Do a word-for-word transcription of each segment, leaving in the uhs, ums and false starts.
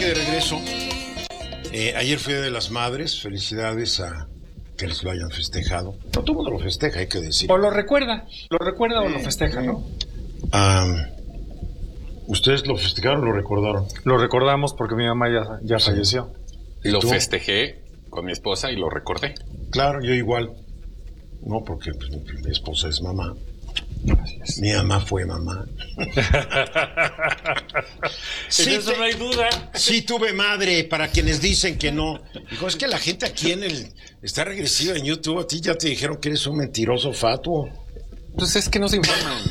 que de regreso. Eh, ayer fue Día de las Madres. Felicidades a que les lo hayan festejado. No, todo el mundo lo festeja, hay que decir. O lo recuerda, lo recuerda eh, o lo festeja, eh, ¿no? Um, ¿Ustedes lo festejaron o lo recordaron? Lo recordamos porque mi mamá ya, ya sí. falleció. Lo ¿Tú? festejé con mi esposa y lo recordé. Claro, yo igual. No, porque pues, mi, mi esposa es mamá. Gracias. Mi mamá fue mamá. Sí, en eso te, no hay duda. Sí tuve madre, para quienes dicen que no. Dijo, es que la gente aquí en el está regresiva en YouTube. A ti ya te dijeron que eres un mentiroso fatuo. Pues es que no se informan.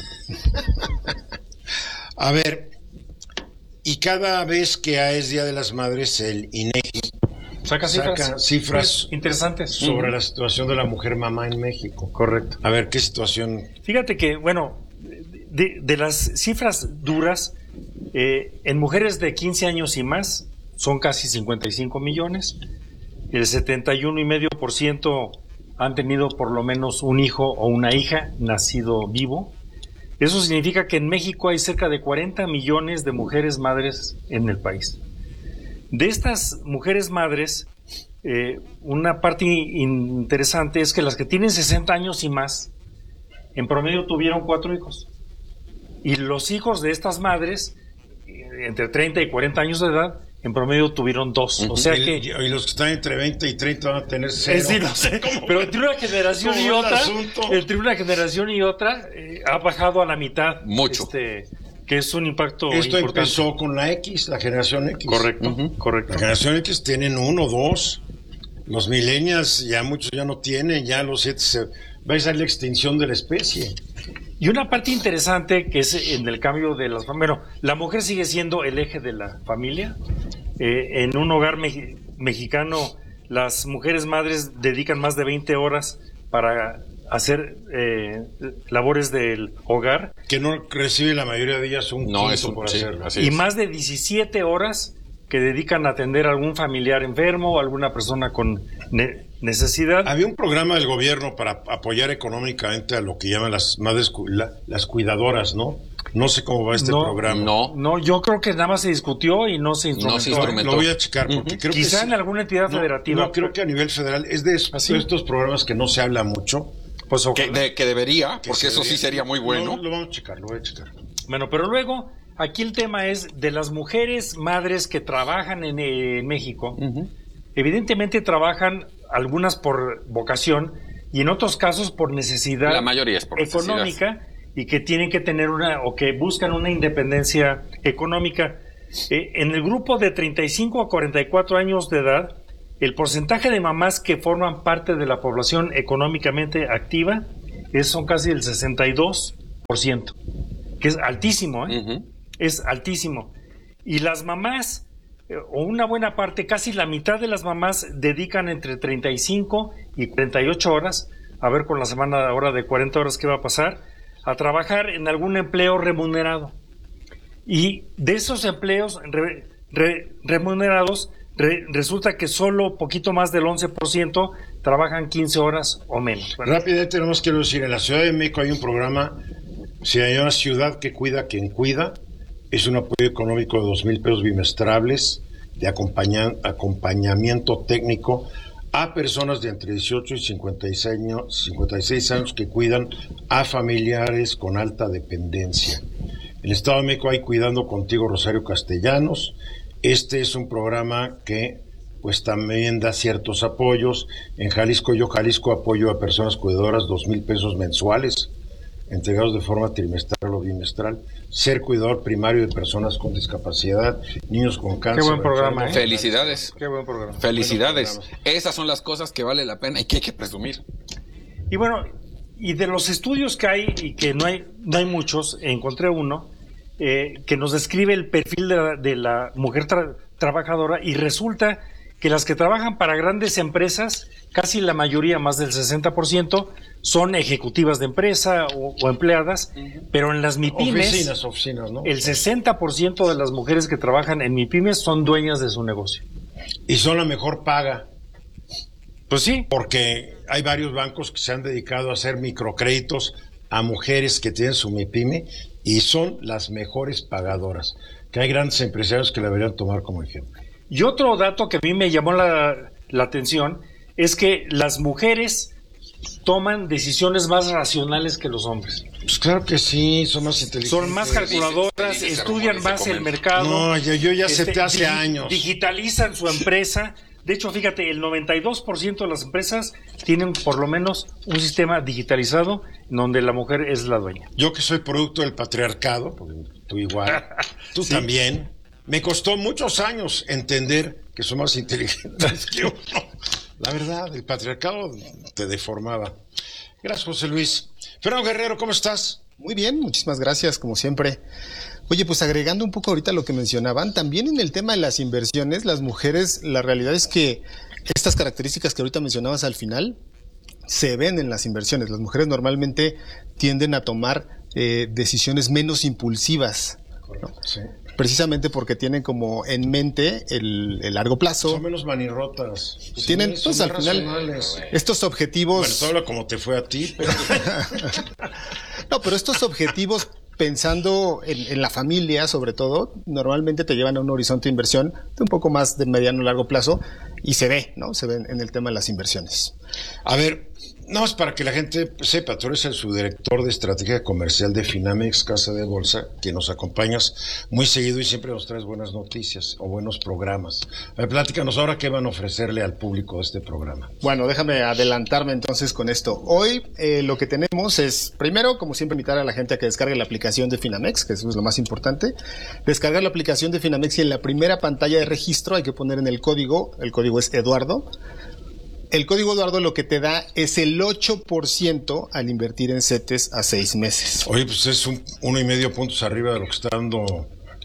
A ver, y cada vez que es Día de las Madres, el INEGI saca cifras, saca cifras interesantes sobre uh-huh. la situación de la mujer mamá en México. Correcto. A ver, ¿qué situación? Fíjate que, bueno, de, de las cifras duras, eh, en mujeres de quince años y más son casi cincuenta y cinco millones, el setenta y uno coma cinco por ciento han tenido por lo menos un hijo o una hija nacido vivo. Eso significa que en México hay cerca de cuarenta millones de mujeres madres en el país. De estas mujeres madres, eh, una parte interesante es que las que tienen sesenta años y más, en promedio tuvieron cuatro hijos. Y los hijos de estas madres, entre treinta y cuarenta años de edad, en promedio tuvieron dos. Uh-huh. O sea que... Y, y los que están entre veinte y treinta van a tener cero. Es decir, no sé, pero entre una generación y otra, entre una generación y otra, eh, ha bajado a la mitad. Mucho. Este, que es un impacto Esto importante. Empezó con la X, la generación X. Correcto, uh-huh. correcto. La generación X tienen uno, dos. Los millennials ya muchos ya no tienen, ya los siete se... va a ser la extinción de la especie. Y una parte interesante que es en el cambio de las... Bueno, la mujer sigue siendo el eje de la familia. Eh, en un hogar me- mexicano, las mujeres madres dedican más de veinte horas para hacer eh, labores del hogar. Que no recibe la mayoría de ellas un no, punto es un, por sí, hacerlo. Así y es. más de diecisiete horas que dedican a atender a algún familiar enfermo o alguna persona con ne- necesidad. Había un programa del gobierno para apoyar económicamente a lo que llaman las madres, la, las cuidadoras, ¿no? No sé cómo va este no, programa. No. No, yo creo que nada más se discutió y no se instrumentó. No se instrumentó. Lo voy a checar porque uh-huh. creo Quizá que en sí. alguna entidad no, federativa. No, creo que a nivel federal es de estos, ¿Así? estos programas que no se habla mucho. Pues que, de, que debería, que porque eso debería. sí sería muy bueno. No, lo vamos a checar, lo voy a checar. Bueno, pero luego, aquí el tema es de las mujeres madres que trabajan en, en México. Uh-huh. Evidentemente trabajan algunas por vocación y en otros casos por necesidad La mayoría es por económica necesidad. Y que tienen que tener una, o que buscan una independencia económica. Eh, en el grupo de treinta y cinco a cuarenta y cuatro años de edad, el porcentaje de mamás que forman parte de la población económicamente activa es, son casi el sesenta y dos por ciento, que es altísimo, ¿eh? Uh-huh. Es altísimo. Y las mamás, eh, o una buena parte, casi la mitad de las mamás dedican entre treinta y cinco y cuarenta y ocho horas, a ver con la semana ahora de cuarenta horas qué va a pasar, a trabajar en algún empleo remunerado. Y de esos empleos re, re, remunerados, Re, resulta que solo poquito más del once por ciento trabajan quince horas o menos. ¿Verdad? Rápidamente, tenemos que decir, en la Ciudad de México hay un programa, se llama Ciudad que Cuida Quien Cuida, es un apoyo económico de dos mil pesos bimestrales de acompaña, acompañamiento técnico a personas de entre dieciocho y cincuenta y seis años, cincuenta y seis años que cuidan a familiares con alta dependencia. En el Estado de México hay Cuidando Contigo Rosario Castellanos. Este es un programa que pues también da ciertos apoyos. En Jalisco, Yo Jalisco, apoyo a personas cuidadoras, dos mil pesos mensuales, entregados de forma trimestral o bimestral. Ser cuidador primario de personas con discapacidad, niños con cáncer. Qué buen programa, ¿eh? Felicidades. Qué buen programa. Felicidades. Esas son las cosas que vale la pena y que hay que presumir. Y bueno, y de los estudios que hay, y que no hay, no hay muchos, encontré uno, Eh, que nos describe el perfil de la, de la mujer tra- trabajadora y resulta que las que trabajan para grandes empresas, casi la mayoría, más del sesenta por ciento, son ejecutivas de empresa o, o empleadas, uh-huh. pero en las MIPYMES, oficinas, oficinas, ¿no? el sesenta por ciento de las mujeres que trabajan en MIPYMES son dueñas de su negocio. Y son la mejor paga. Pues sí. Porque hay varios bancos que se han dedicado a hacer microcréditos a mujeres que tienen su MIPYME y son las mejores pagadoras. que hay grandes empresarios que la deberían tomar como ejemplo. Y otro dato que a mí me llamó la, la atención es que las mujeres toman decisiones más racionales que los hombres. Pues claro que sí, son más inteligentes. Son más calculadoras, Sí, sí, sí, estudian rumores más se el comen. mercado. No, yo, yo ya acepté hace digi- años. Digitalizan su empresa. De hecho, fíjate, el noventa y dos por ciento de las empresas tienen por lo menos un sistema digitalizado donde la mujer es la dueña. Yo que soy producto del patriarcado, porque tú igual, tú Sí. también, me costó muchos años entender que son más inteligentes que uno. La verdad, el patriarcado te deformaba. Gracias, José Luis. Fernando Guerrero, ¿cómo estás? Muy bien, muchísimas gracias, como siempre. Oye, pues agregando un poco ahorita lo que mencionaban, también en el tema de las inversiones, las mujeres, la realidad es que estas características que ahorita mencionabas al final se ven en las inversiones. Las mujeres normalmente tienden a tomar eh, decisiones menos impulsivas, ¿no? Sí. Precisamente porque tienen como en mente el, el largo plazo. Son menos manirrotas. Tienen, Sí, pues son al más final, racionales. estos objetivos... Bueno, tú habla como te fue a ti, pero... No, pero estos objetivos, pensando en, en la familia sobre todo, normalmente te llevan a un horizonte de inversión de un poco más de mediano o largo plazo y se ve, ¿no? Se ve en, en el tema de las inversiones. A ver, nada más para que la gente sepa, tú eres el subdirector de estrategia comercial de Finamex, Casa de Bolsa, que nos acompañas muy seguido y siempre nos traes buenas noticias o buenos programas. A ver, platícanos ahora qué van a ofrecerle al público de este programa. Bueno, déjame adelantarme entonces con esto. Hoy eh, lo que tenemos es, primero, como siempre, invitar a la gente a que descargue la aplicación de Finamex, que eso es lo más importante. Descargar la aplicación de Finamex y en la primera pantalla de registro hay que poner en el código, el código es Eduardo. El código Eduardo lo que te da es el ocho por ciento al invertir en CETES a seis meses. Oye, pues es un uno y medio puntos arriba de lo que está dando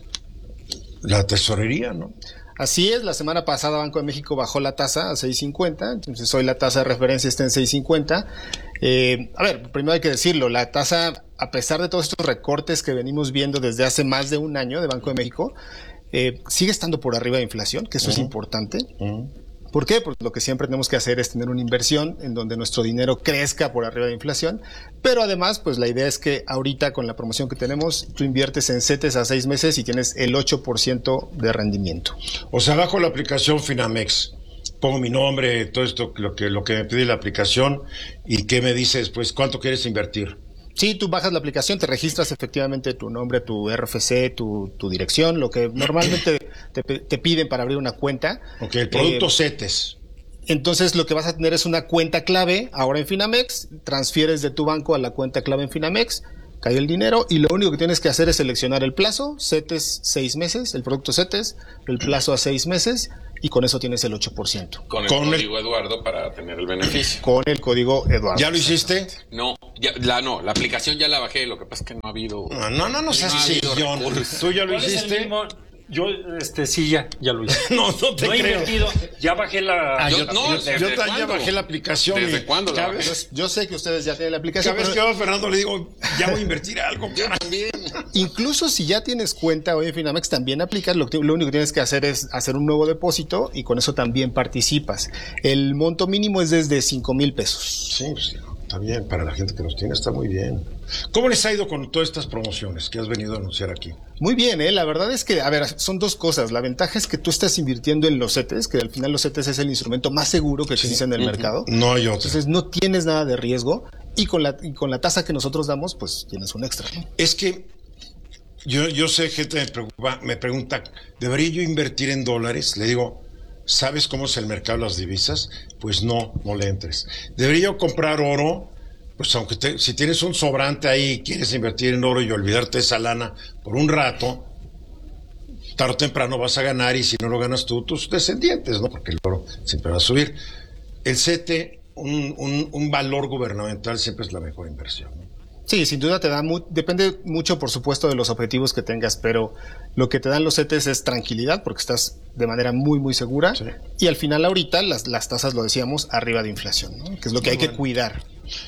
la tesorería, ¿no? Así es, la semana pasada Banco de México bajó la tasa a seis cincuenta, entonces hoy la tasa de referencia está en seis cincuenta. Eh, a ver, primero hay que decirlo, la tasa, a pesar de todos estos recortes que venimos viendo desde hace más de un año de Banco de México, eh, sigue estando por arriba de inflación, que eso uh-huh. es importante. Uh-huh. ¿Por qué? Porque lo que siempre tenemos que hacer es tener una inversión en donde nuestro dinero crezca por arriba de inflación, pero además, pues la idea es que ahorita con la promoción que tenemos, tú inviertes en CETES a seis meses y tienes el ocho por ciento de rendimiento. O sea, bajo la aplicación Finamex, pongo mi nombre, todo esto, lo que, lo que me pide la aplicación, y qué me dice después, ¿cuánto quieres invertir? Sí, tú bajas la aplicación, te registras efectivamente tu nombre, tu R F C, tu, tu dirección, lo que normalmente te, te piden para abrir una cuenta. Ok, el producto eh, CETES. Entonces lo que vas a tener es una cuenta clave ahora en Finamex, transfieres de tu banco a la cuenta clave en Finamex, cae el dinero y lo único que tienes que hacer es seleccionar el plazo, CETES seis meses, el producto CETES, el plazo a seis meses y con eso tienes el ocho por ciento. Con el con código el... Eduardo para tener el beneficio. Con el código Eduardo. ¿Ya lo hiciste? No, ya, la, no, la aplicación ya la bajé, lo que pasa es que no ha habido... No, no, no, no seas no ha habido chillón. recursos. ¿Tú ya lo ¿Cuál es el hiciste? mismo? Yo, este, sí, ya, ya lo hice. No, no te No he creo. invertido, ya bajé la... Ah, Yo- yo, no, yo- ¿desde yo también ya cuándo? bajé la aplicación. ¿Desde y cuándo la cada bajé? vez, Yo sé que ustedes ya tienen la aplicación, cada vez que pero veo a Fernando le digo, ya voy a invertir algo. Yo también. incluso si ya tienes cuenta hoy en Finamex, también aplicas, lo, que, lo único que tienes que hacer es hacer un nuevo depósito y con eso también participas. El monto mínimo es desde cinco mil pesos. Sí, pues, está bien, para la gente que los tiene está muy bien. ¿Cómo les ha ido con todas estas promociones que has venido a anunciar aquí? Muy bien, ¿eh? La verdad es que, a ver, son dos cosas. La ventaja es que tú estás invirtiendo en los CETES, que al final los CETES es el instrumento más seguro que existe en el mercado. No hay otro. Entonces no tienes nada de riesgo y con la, y con la tasa que nosotros damos, pues tienes un extra, ¿no? Es que yo, yo sé, gente me, preocupa, me pregunta, ¿debería yo invertir en dólares? Le digo, ¿sabes cómo es el mercado de las divisas? Pues no, no le entres. ¿Debería yo comprar oro? Pues aunque te, si tienes un sobrante ahí y quieres invertir en oro y olvidarte de esa lana por un rato, tarde o temprano vas a ganar y si no lo ganas tú, tus descendientes, ¿no? Porque el oro siempre va a subir. El CETE, un, un, un valor gubernamental siempre es la mejor inversión, ¿no? Sí, sin duda te da, mu- depende mucho por supuesto de los objetivos que tengas, pero lo que te dan los CETES es tranquilidad porque estás de manera muy muy segura, Sí. y al final ahorita las, las tasas, lo decíamos, arriba de inflación, ¿no? Que es lo que Muy hay que bueno. cuidar.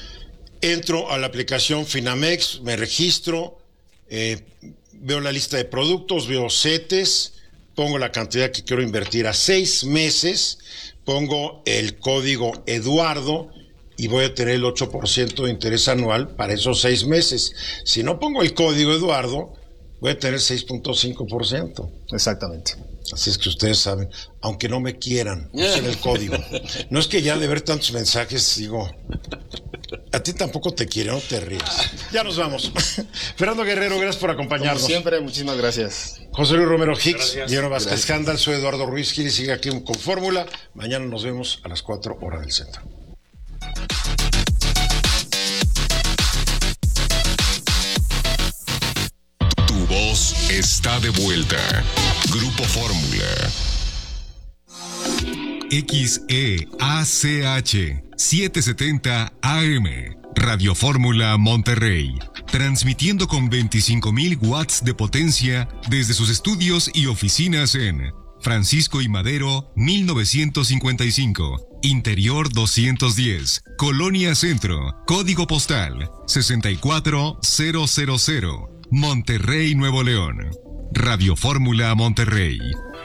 Entro a la aplicación Finamex, me registro, eh, veo la lista de productos, veo CETES, pongo la cantidad que quiero invertir a seis meses, pongo el código Eduardo y voy a tener el ocho por ciento de interés anual para esos seis meses. Si no pongo el código Eduardo, voy a tener seis punto cinco por ciento. Exactamente. Así es que ustedes saben, aunque no me quieran, usen el código. No es que ya de ver tantos mensajes, digo, a ti tampoco te quiere, no te rías. Ya nos vamos. Fernando Guerrero, gracias por acompañarnos. Como siempre, muchísimas gracias. José Luis Romero Hicks, Gracias. Guillermo Vázquez Gracias. Scandal, soy Eduardo Ruiz Gil y sigue aquí con Fórmula. Mañana nos vemos a las cuatro horas del centro. Tu voz está de vuelta. Grupo Fórmula. X E A C H setecientos setenta A M. Radio Fórmula Monterrey. Transmitiendo con veinticinco mil watts de potencia desde sus estudios y oficinas en Francisco y Madero, mil novecientos cincuenta y cinco. Interior doscientos diez. Colonia Centro. Código postal sesenta y cuatro mil. Monterrey, Nuevo León. Radio Fórmula Monterrey.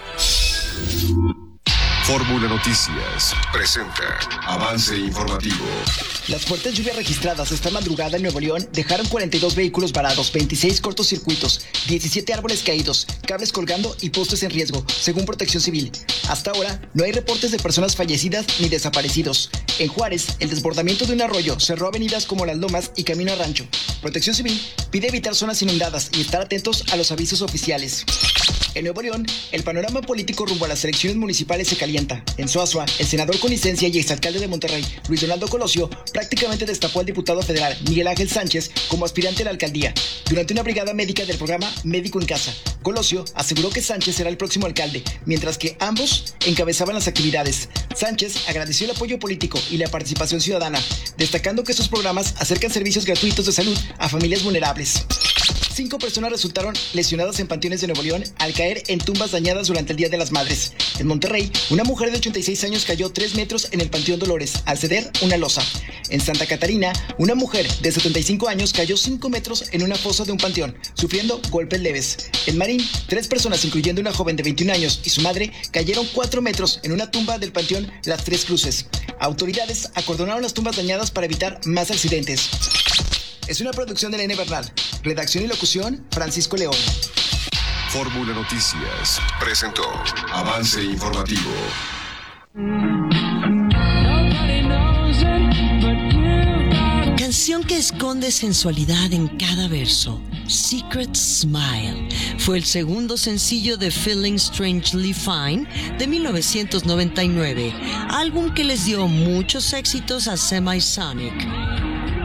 Fórmula Noticias presenta avance informativo. Las fuertes lluvias registradas esta madrugada en Nuevo León dejaron cuarenta y dos vehículos varados, veintiséis cortocircuitos, diecisiete árboles caídos, cables colgando y postes en riesgo, según Protección Civil. Hasta ahora, no hay reportes de personas fallecidas ni desaparecidos. En Juárez, el desbordamiento de un arroyo cerró avenidas como Las Lomas y Camino a Rancho. Protección Civil pide evitar zonas inundadas y estar atentos a los avisos oficiales. En Nuevo León, el panorama político rumbo a las elecciones municipales se calienta. En Soazzua, el senador con licencia y exalcalde de Monterrey, Luis Donaldo Colosio, prácticamente destapó al diputado federal Miguel Ángel Sánchez como aspirante a la alcaldía. Durante una brigada médica del programa Médico en Casa, Colosio aseguró que Sánchez será el próximo alcalde, mientras que ambos encabezaban las actividades. Sánchez agradeció el apoyo político y la participación ciudadana, destacando que estos programas acercan servicios gratuitos de salud a familias vulnerables. Cinco personas resultaron lesionadas en panteones de Nuevo León al caer en tumbas dañadas durante el Día de las Madres. En Monterrey, una mujer de ochenta y seis años cayó tres metros en el Panteón Dolores al ceder una losa. En Santa Catarina, una mujer de setenta y cinco años cayó cinco metros en una fosa de un panteón, sufriendo golpes leves. En Marín, tres personas, incluyendo una joven de veintiún años y su madre, cayeron cuatro metros en una tumba del Panteón Las Tres Cruces. Autoridades acordonaron las tumbas dañadas para evitar más accidentes. Es una producción de Elena Bernal. Redacción y locución, Francisco León. Fórmula Noticias presentó avance informativo. Canción que esconde sensualidad en cada verso. Secret Smile fue el segundo sencillo de Feeling Strangely Fine de mil novecientos noventa y nueve, álbum que les dio muchos éxitos a Semisonic.